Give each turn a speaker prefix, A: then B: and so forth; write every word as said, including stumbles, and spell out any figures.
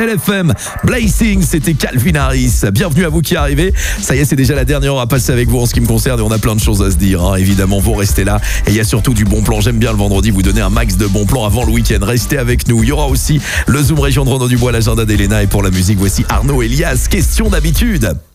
A: L F M, Blazing, c'était Calvin Harris. Bienvenue à vous qui arrivez. Ça y est, c'est déjà la dernière heure à passer avec vous en ce qui me concerne et on a plein de choses à se dire. Hein. Évidemment, vous restez là et il y a surtout du bon plan. J'aime bien le vendredi vous donner un max de bons plans avant le week-end. Restez avec nous. Il y aura aussi le Zoom Région de Renaud Dubois, l'agenda d'Elena et pour la musique, voici Arnaud Elias. Question d'habitude.